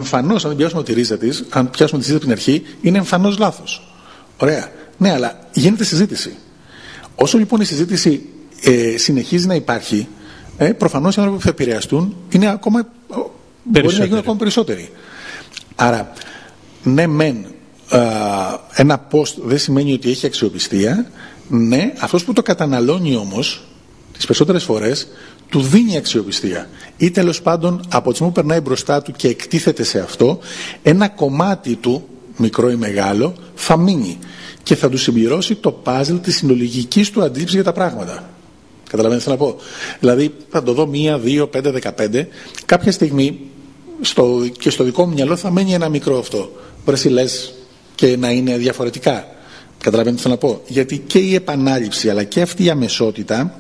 εμφανώς, αν δεν πιάσουμε τη ρίζα της, αν πιάσουμε τη ρίζα από την αρχή, είναι εμφανώς λάθος. Ωραία. Ναι, αλλά γίνεται συζήτηση. Όσο λοιπόν η συζήτηση συνεχίζει να υπάρχει, προφανώς οι άνθρωποι που θα επηρεαστούν είναι ακόμα, μπορεί να γίνουν ακόμα περισσότεροι. Άρα, ναι μεν, ένα post δεν σημαίνει ότι έχει αξιοπιστία. Ναι, αυτός που το καταναλώνει όμως τις περισσότερες φορές του δίνει αξιοπιστία, ή τέλος πάντων από τη στιγμή που περνάει μπροστά του και εκτίθεται σε αυτό, ένα κομμάτι του, μικρό ή μεγάλο, θα μείνει και θα του συμπληρώσει το παζλ της συνολογικής του αντίληψης για τα πράγματα. Καταλαβαίνετε τι θέλω να πω? Δηλαδή θα το δω 1, 2, 5, 15, κάποια στιγμή και στο δικό μου μυαλό θα μένει ένα μικρό αυτό. Μπορείς λες και να είναι διαφορετικά. Καταλαβαίνετε τι θέλω να πω? Γιατί και η επανάληψη αλλά και αυτή η αμεσότητα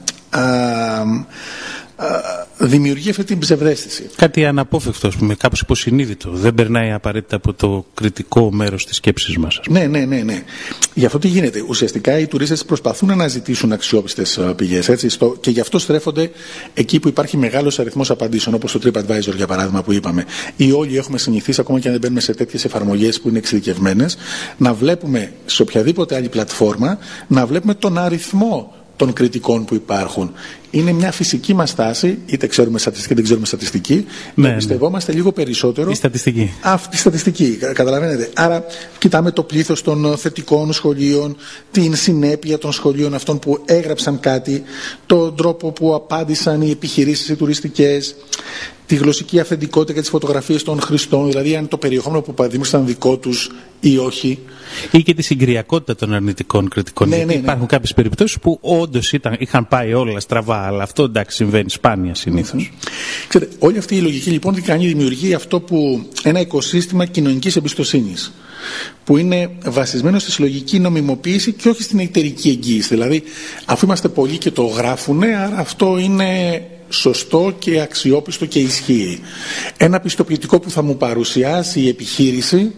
δημιουργεί αυτή την ψευδαίσθηση. Κάτι αναπόφευκτο, ας πούμε, κάπως υποσυνείδητο. Δεν περνάει απαραίτητα από το κριτικό μέρος της σκέψης μας. Ναι. Γι' αυτό τι γίνεται? Ουσιαστικά οι τουρίστες προσπαθούν να αναζητήσουν αξιόπιστες πηγές. Και γι' αυτό στρέφονται εκεί που υπάρχει μεγάλος αριθμός απαντήσεων, όπως το TripAdvisor για παράδειγμα που είπαμε. Ή όλοι έχουμε συνηθίσει, ακόμα και αν δεν μπαίνουμε σε τέτοιες εφαρμογές που είναι εξειδικευμένες, να βλέπουμε σε οποιαδήποτε άλλη πλατφόρμα, να βλέπουμε τον αριθμό των κριτικών που υπάρχουν. Είναι μια φυσική μας τάση, είτε ξέρουμε στατιστική είτε δεν ξέρουμε στατιστική, να εμπιστευόμαστε λίγο περισσότερο. Η στατιστική. Αυτή η στατιστική, καταλαβαίνετε. Άρα, κοιτάμε το πλήθος των θετικών σχολείων, την συνέπεια των σχολείων αυτών που έγραψαν κάτι, τον τρόπο που απάντησαν οι επιχειρήσεις οι τουριστικές, τη γλωσσική αυθεντικότητα και τις φωτογραφίες των χρηστών, δηλαδή αν το περιεχόμενο που δημιούργησαν δικό τους ή όχι. Ή και τη συγκριακότητα των αρνητικών κριτικών. Ναι. Υπάρχουν κάποιες περιπτώσεις που όντως είχαν πάει όλα στραβά, αλλά αυτό εντάξει συμβαίνει σπάνια συνήθως. Ξέρετε, όλη αυτή η λογική λοιπόν τι κάνει? Δημιουργεί αυτό που ένα οικοσύστημα κοινωνικής εμπιστοσύνης, που είναι βασισμένο στη συλλογική νομιμοποίηση και όχι στην εταιρική εγγύηση. Δηλαδή, αφού είμαστε πολλοί και το γράφουνε, άρα αυτό είναι σωστό και αξιόπιστο και ισχύει. Ένα πιστοποιητικό που θα μου παρουσιάσει η επιχείρηση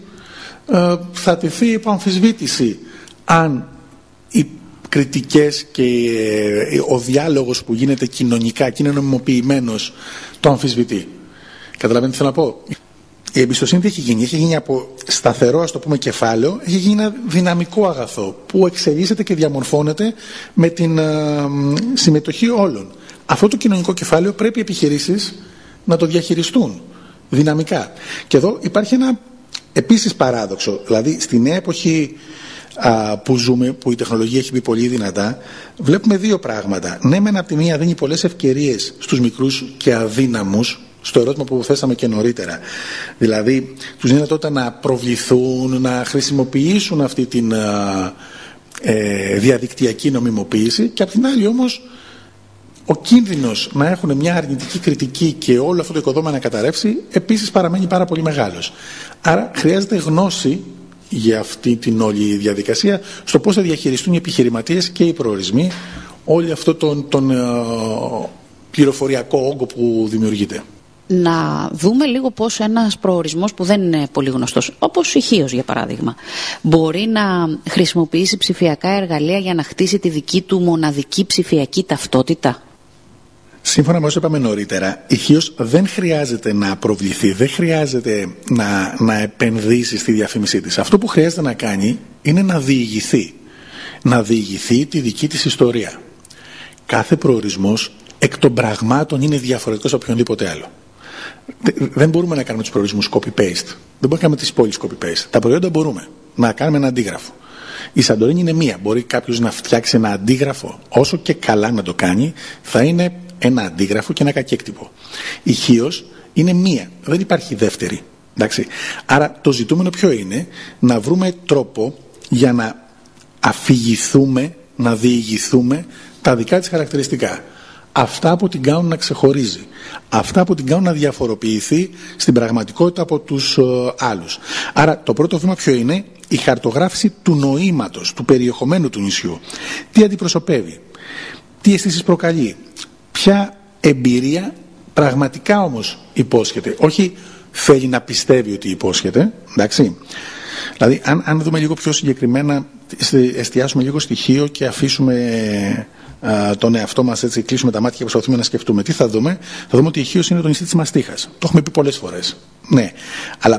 θα τεθεί υπό αμφισβήτηση αν οι κριτικές και ο διάλογος που γίνεται κοινωνικά και είναι νομιμοποιημένος το αμφισβητεί. Καταλαβαίνετε τι θέλω να πω? Η εμπιστοσύνη τι έχει γίνει? Έχει γίνει από σταθερό, ας το πούμε, κεφάλαιο, έχει γίνει ένα δυναμικό αγαθό που εξελίσσεται και διαμορφώνεται με την συμμετοχή όλων. Αυτό το κοινωνικό κεφάλαιο πρέπει οι επιχειρήσεις να το διαχειριστούν δυναμικά. Και εδώ υπάρχει ένα επίσης παράδοξο. Δηλαδή στη νέα εποχή που ζούμε, που η τεχνολογία έχει μπει πολύ δυνατά, βλέπουμε δύο πράγματα. Ναι, μεν από τη μία δίνει πολλές ευκαιρίες στους μικρούς και αδύναμους, στο ερώτημα που θέσαμε και νωρίτερα. Δηλαδή τους δίνει δυνατότητα να προβληθούν, να χρησιμοποιήσουν αυτή την διαδικτυακή νομιμοποίηση, και από την άλλη όμως ο κίνδυνος να έχουν μια αρνητική κριτική και όλο αυτό το οικοδόμημα να καταρρεύσει επίσης παραμένει πάρα πολύ μεγάλος. Άρα χρειάζεται γνώση για αυτή την όλη διαδικασία, στο πώς θα διαχειριστούν οι επιχειρηματίες και οι προορισμοί όλο αυτό τον πληροφοριακό όγκο που δημιουργείται. Να δούμε λίγο πώς ένας προορισμός που δεν είναι πολύ γνωστός, όπως η Χίος για παράδειγμα, μπορεί να χρησιμοποιήσει ψηφιακά εργαλεία για να χτίσει τη δική του μοναδική ψηφιακή ταυτότητα. Σύμφωνα με όσο είπαμε νωρίτερα, η Χίος δεν χρειάζεται να προβληθεί, δεν χρειάζεται να επενδύσει στη διαφήμισή της. Αυτό που χρειάζεται να κάνει είναι να διηγηθεί. Να διηγηθεί τη δική της ιστορία. Κάθε προορισμός εκ των πραγμάτων είναι διαφορετικός από οποιονδήποτε άλλο. Δεν μπορούμε να κάνουμε τους προορισμούς copy-paste. Δεν μπορούμε να κάνουμε τις πόλεις copy-paste. Τα προϊόντα μπορούμε να κάνουμε ένα αντίγραφο. Η Σαντορίνη είναι μία. Μπορεί κάποιος να φτιάξει ένα αντίγραφο, όσο και καλά να το κάνει, θα είναι ένα αντίγραφο και ένα κακέκτυπο. Η Χίος είναι μία. Δεν υπάρχει δεύτερη. Εντάξει. Άρα το ζητούμενο ποιο είναι? Να βρούμε τρόπο για να αφηγηθούμε, να διηγηθούμε τα δικά της χαρακτηριστικά. Αυτά που την κάνουν να ξεχωρίζει. Αυτά που την κάνουν να διαφοροποιηθεί στην πραγματικότητα από τους άλλους. Άρα το πρώτο βήμα ποιο είναι? Η χαρτογράφηση του νοήματος, του περιεχομένου του νησιού. Τι αντιπροσωπεύει? Τι αισθήσεις προκαλεί? Ποια εμπειρία πραγματικά όμως υπόσχεται? Όχι θέλει να πιστεύει ότι υπόσχεται. Εντάξει. Δηλαδή αν δούμε λίγο πιο συγκεκριμένα, εστιάσουμε λίγο στοιχείο και αφήσουμε τον εαυτό μας έτσι, κλείσουμε τα μάτια και προσπαθούμε να σκεφτούμε τι θα δούμε. Θα δούμε ότι η Χίος είναι το νησί της μαστίχας. Το έχουμε πει πολλές φορές. Ναι. Αλλά